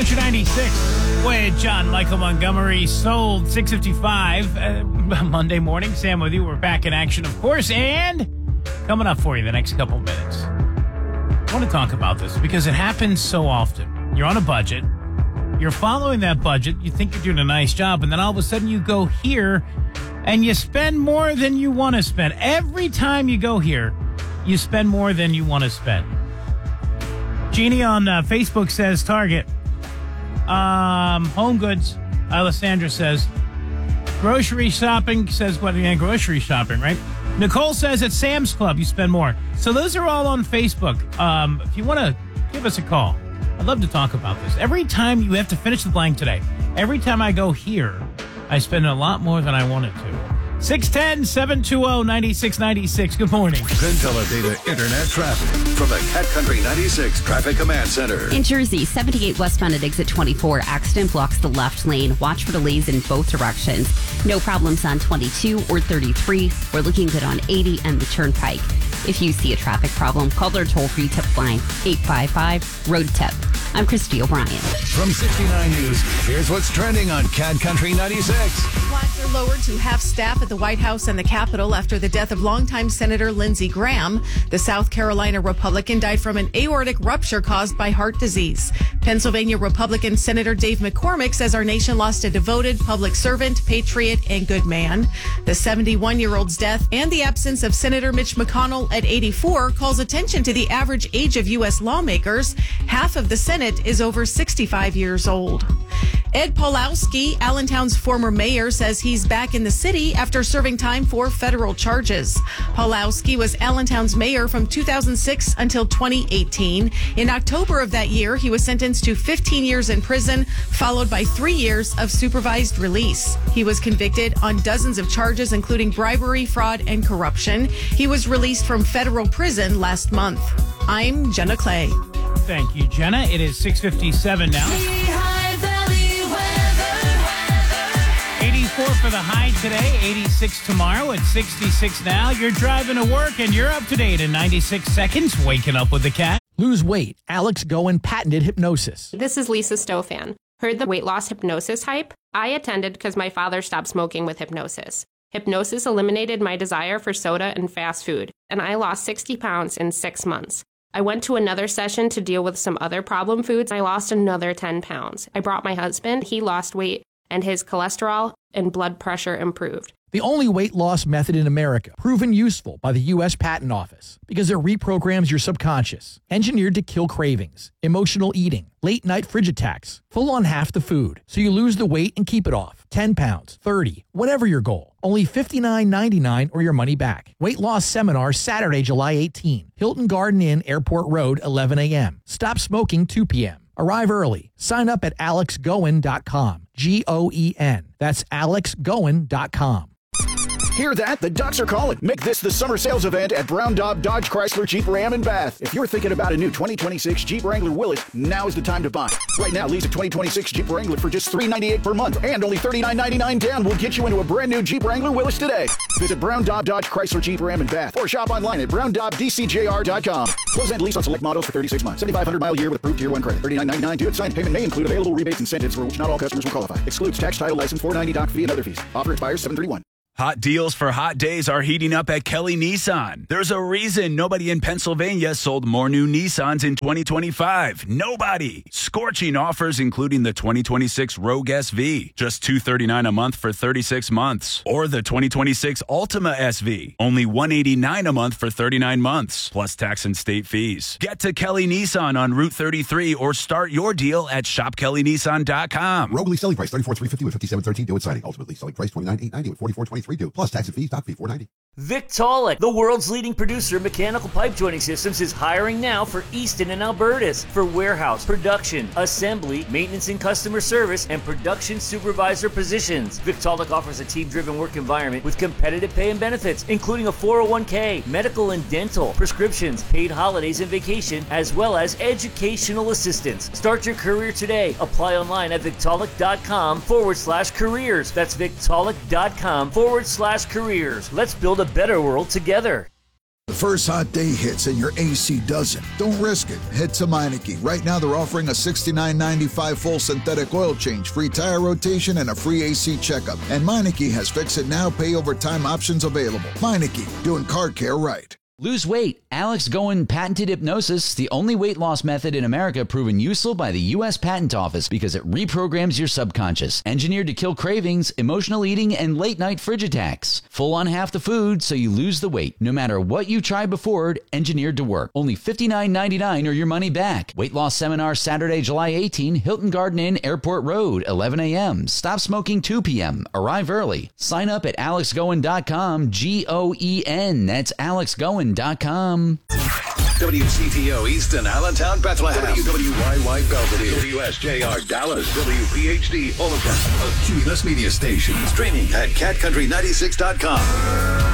Country 96 with John Michael Montgomery, sold 6:55 Monday morning. Sam with you. We're back in action, of course, and coming up for you the next couple minutes. I want to talk about this because it happens so often. You're on a budget. You're following that budget. You think you're doing a nice job, and then all of a sudden you go here and you spend more than you want to spend. Every time you go here, you spend more than you want to spend. Jeannie on Facebook says Target. Home Goods. Alessandra says grocery shopping. Says what? Yeah, grocery shopping, right? Nicole says at Sam's Club you spend more. So those are all on Facebook. If you want to give us a call, I'd love to talk about this. Every time you have to finish the blank today. Every time I go here, I spend a lot more than I wanted to. 610-720-9696. Good morning. PenTeleData Internet traffic from the Cat Country 96 Traffic Command Center. In Jersey, 78 westbound at exit 24. Accident blocks the left lane. Watch for delays in both directions. No problems on 22 or 33. We're looking good on 80 and the Turnpike. If you see a traffic problem, call their toll-free tip line, 855-ROAD-TIP. I'm Christy O'Brien. From 69 News, here's what's trending on Cat Country 96. Flags are lowered to half staff at the White House and the Capitol after the death of longtime Senator Lindsey Graham. The South Carolina Republican died from an aortic rupture caused by heart disease. Pennsylvania Republican Senator Dave McCormick says our nation lost a devoted public servant, patriot, and good man. The 71-year-old's death and the absence of Senator Mitch McConnell at 84 calls attention to the average age of U.S. lawmakers. Half of the Senate is over 65 years old. Ed Pawlowski, Allentown's former mayor, says he's back in the city after serving time for federal charges. Pawlowski was Allentown's mayor from 2006 until 2018. In October of that year, he was sentenced to 15 years in prison, followed by 3 years of supervised release. He was convicted on dozens of charges, including bribery, fraud, and corruption. He was released from federal prison last month. I'm Jenna Clay. Thank you, Jenna. It is 6:57 now. 84 for the high today, 86 tomorrow, at 66 now. You're driving to work and you're up to date in 96 seconds. Waking up with the cat. Lose weight. Alex Goen patented hypnosis. This is Lisa Stofan. Heard the weight loss hypnosis hype? I attended because my father stopped smoking with hypnosis. Hypnosis eliminated my desire for soda and fast food, and I lost 60 pounds in 6 months. I went to another session to deal with some other problem foods. I lost another 10 pounds. I brought my husband. He lost weight, and his cholesterol and blood pressure improved. The only weight loss method in America, proven useful by the U.S. Patent Office because it reprograms your subconscious, engineered to kill cravings, emotional eating, late-night fridge attacks, full on half the food, so you lose the weight and keep it off. 10 pounds, 30, whatever your goal. Only $59.99 or your money back. Weight loss seminar Saturday, July 18. Hilton Garden Inn, Airport Road, 11 a.m. Stop smoking 2 p.m. Arrive early. Sign up at alexgoen.com. Goen. That's alexgoen.com. Hear that? The Ducks are calling. Make this the summer sales event at Brown Daub Dodge Chrysler Jeep Ram in Bath. If you're thinking about a new 2026 Jeep Wrangler Willys, now is the time to buy. Right now, lease a 2026 Jeep Wrangler for just $398 per month and only $39.99 down will get you into a brand new Jeep Wrangler Willys today. Visit Brown Daub Dodge Chrysler Jeep Ram in Bath or shop online at browndaubdcjr.com. Close and lease on select models for 36 months. 7,500 mile year with approved Tier 1 credit. $39.99 due at sign. Payment may include available rebates and incentives for which not all customers will qualify. Excludes tax, title, license, $490 doc fee, and other fees. Offer expires 7/31. Hot deals for hot days are heating up at Kelly Nissan. There's a reason nobody in Pennsylvania sold more new Nissans in 2025. Nobody. Scorching offers including the 2026 Rogue SV, just $239 a month for 36 months. Or the 2026 Altima SV, only $189 a month for 39 months, plus tax and state fees. Get to Kelly Nissan on Route 33 or start your deal at shopkellynissan.com. Rogue lease selling price $34,350 with $57,13 due at signing. Ultimately selling price $29,890 with $44,23 due, plus tax and fees, doc fee $490. Victaulic, the world's leading producer of mechanical pipe joining systems, is hiring now for Easton and Albertus for warehouse, production, assembly, maintenance and customer service, and production supervisor positions. Victaulic offers a team-driven work environment with competitive pay and benefits, including a 401k, medical and dental, prescriptions, paid holidays and vacation, as well as educational assistance. Start your career today. Apply online at Victaulic.com/careers. That's Victaulic.com/careers. Let's build a better world together. first hot day hits and your AC doesn't. Don't risk it. Head to Meineke. Right now they're offering a $69.95 full synthetic oil change, free tire rotation, and a free AC checkup. And Meineke has fix-it-now, pay-over-time options available. Meineke, doing car care right. Lose weight. Alex Goen patented hypnosis, the only weight loss method in America proven useful by the U.S. Patent Office because it reprograms your subconscious. Engineered to kill cravings, emotional eating, and late-night fridge attacks. Full on half the food so you lose the weight. No matter what you tried before, engineered to work. Only $59.99 or your money back. Weight loss seminar Saturday, July 18, Hilton Garden Inn, Airport Road, 11 a.m. Stop smoking 2 p.m. Arrive early. Sign up at alexgoen.com, G-O-E-N. That's alexgoen.com. WCTO Easton, Allentown, Bethlehem. WWYY Belvedere. WSJR Dallas. WPHD Omaha. A Cumulus Media Station. Streaming at catcountry96.com.